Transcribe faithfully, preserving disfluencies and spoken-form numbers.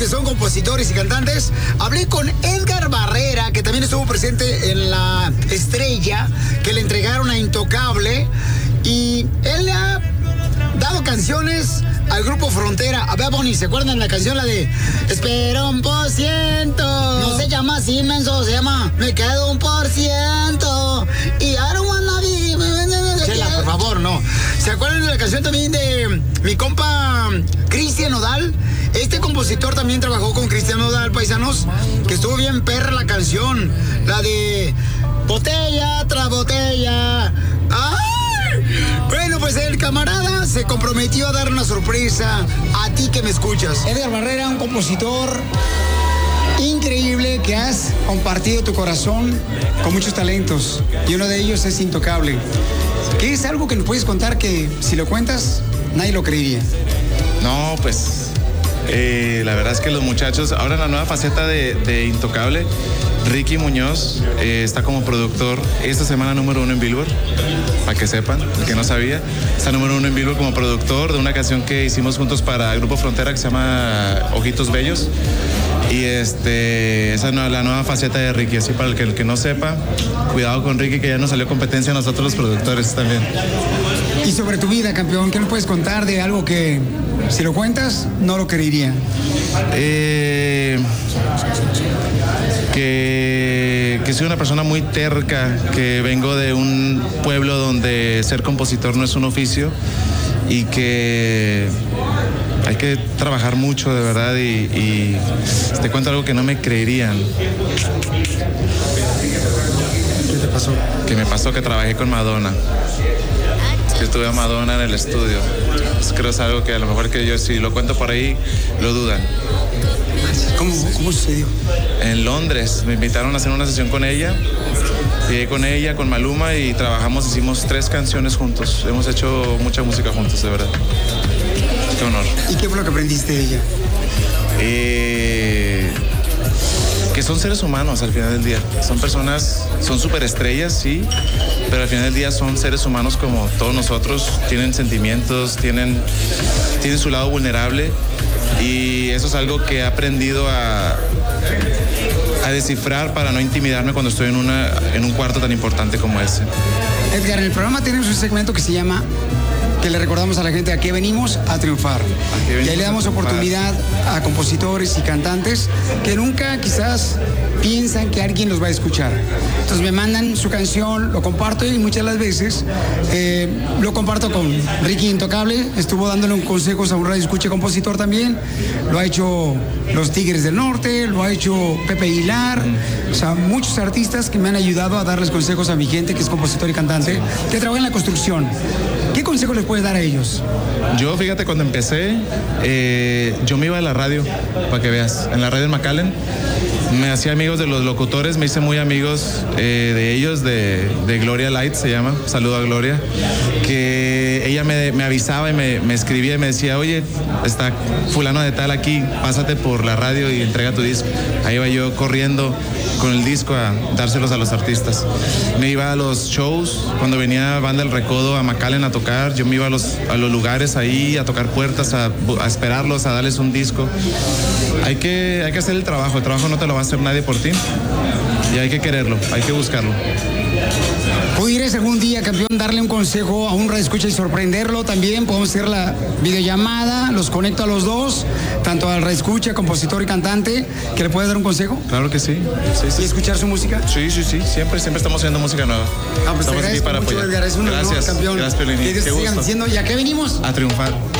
que son compositores y cantantes. Hablé con Edgar Barrera, que también estuvo presente en La Estrella, que le entregaron a Intocable. Y él le ha dado canciones al grupo Frontera. A ver, Bonnie, ¿se acuerdan la canción, la de Espera un por ciento? No se llama así, menso, se llama Me quedo un por ciento. Y I don't wanna be... Chela, por favor, no. ¿Se acuerdan de la canción también de mi compa Cristian Nodal? Este compositor también trabajó con Cristian Nodal, paisanos, que estuvo bien perra la canción. La de Botella tras botella. ¡Ay! Bueno, pues el camarada se comprometió a dar una sorpresa a ti que me escuchas. Edgar Barrera, un compositor increíble que has compartido tu corazón con muchos talentos. Y uno de ellos es Intocable. ¿Qué es algo que nos puedes contar que si lo cuentas nadie lo creería? No, pues eh, la verdad es que los muchachos, ahora en la nueva faceta de, de Intocable, Ricky Muñoz eh, está como productor esta semana número uno en Billboard, para que sepan, el que no sabía, está número uno en Billboard como productor de una canción que hicimos juntos para el Grupo Frontera que se llama Ojitos Bellos. Y este, esa es la nueva faceta de Ricky, así para el que, el que no sepa, cuidado con Ricky, que ya nos salió competencia a nosotros los productores también. Y sobre tu vida, campeón, ¿qué nos puedes contar de algo que si lo cuentas no lo creería? Eh, que, que soy una persona muy terca, que vengo de un pueblo donde ser compositor no es un oficio y que hay que trabajar mucho de verdad y, y te cuento algo que no me creerían. ¿Qué te pasó? Que me pasó que trabajé con Madonna. Que estuve a Madonna en el estudio. Pues creo que es algo que a lo mejor que yo si lo cuento por ahí lo dudan. ¿Cómo, cómo sucedió? En Londres me invitaron a hacer una sesión con ella. Llegué con ella, con Maluma y trabajamos, hicimos tres canciones juntos. Hemos hecho mucha música juntos, de verdad. Qué honor. ¿Y qué fue lo que aprendiste de ella? Eh, que son seres humanos al final del día. Son personas, son superestrellas, sí, pero al final del día son seres humanos como todos nosotros. Tienen sentimientos, tienen, tienen su lado vulnerable y eso es algo que he aprendido a, a descifrar para no intimidarme cuando estoy en, una, en un cuarto tan importante como ese. Edgar, en el programa tenemos un segmento que se llama... que le recordamos a la gente a qué venimos a triunfar. ¿A venimos y ahí le damos oportunidad a compositores y cantantes que nunca quizás piensan que alguien los va a escuchar. Entonces me mandan su canción, lo comparto y muchas de las veces eh, lo comparto con Ricky Intocable. Estuvo dándole un consejo a un radio escucha compositor también. Lo ha hecho los Tigres del Norte, lo ha hecho Pepe Aguilar. O sea, muchos artistas que me han ayudado a darles consejos a mi gente que es compositor y cantante, que trabaja en la construcción. ¿Qué consejo les puedes dar a ellos? Yo, fíjate, cuando empecé, eh, yo me iba a la radio, para que veas, en la radio en McAllen. Me hacía amigos de los locutores, me hice muy amigos eh, de ellos, de, de Gloria Light se llama, saludo a Gloria, que ella me, me avisaba y me, me escribía y me decía, oye, está fulano de tal aquí, pásate por la radio y entrega tu disco. Ahí iba yo corriendo con el disco a dárselos a los artistas. Me iba a los shows, cuando venía Banda El Recodo a McAllen a tocar, yo me iba a los, a los lugares ahí a tocar puertas, a, a esperarlos, a darles un disco. Hay que, hay que hacer el trabajo, el trabajo no te lo va a hacer nadie por ti y hay que quererlo, hay que buscarlo. ¿Pudieras algún día, campeón, darle un consejo a un radioescucha y sorprenderlo también? Podemos hacer la videollamada, los conecto a los dos, tanto al radioescucha, compositor y cantante, que le puedes dar un consejo. Claro que sí. sí, sí. ¿Y escuchar su música? Sí, sí, sí, siempre, siempre estamos haciendo música nueva. Ah, pues estamos aquí para mucho, apoyar. Edgar, es un Gracias, honor, campeón. gracias, Piolín. Que Dios te siga diciendo, ¿y a qué venimos? A triunfar.